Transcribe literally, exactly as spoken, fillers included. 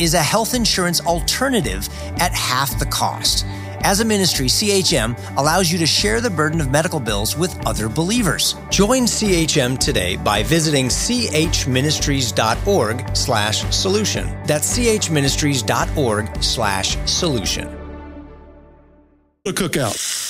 is a health insurance alternative at half the cost. As a ministry, C H M allows you to share the burden of medical bills with other believers. Join C H M today by visiting chministries.org slash solution. That's chministries.org slash solution. A cookout.